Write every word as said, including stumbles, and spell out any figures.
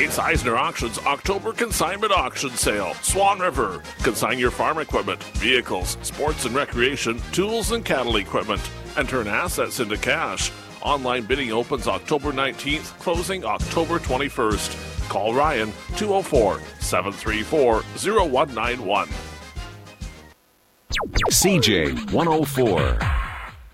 It's Eisner Auctions October Consignment Auction Sale. Swan River. Consign your farm equipment, vehicles, sports and recreation, tools and cattle equipment, and turn assets into cash. Online bidding opens October nineteenth, closing October twenty-first. Call Ryan two oh four, seven three four, oh one nine one. C J one oh four.